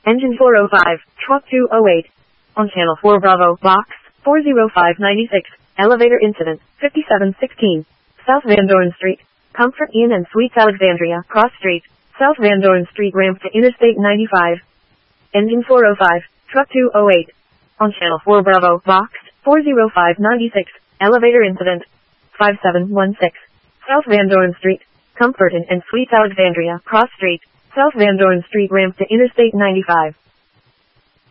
Engine 405, truck 208. On channel 4 Bravo, box 40596. Elevator incident, 5716. South Van Dorn Street. Comfort Inn and Suites Alexandria, Cross Street. South Van Dorn Street ramp to Interstate 95. Engine 405, truck 208. On channel 4 Bravo, box 40596. Elevator incident, 5716. South Van Dorn Street. Comfort Inn and Suites Alexandria, Cross Street. South Van Dorn Street ramp to Interstate 95.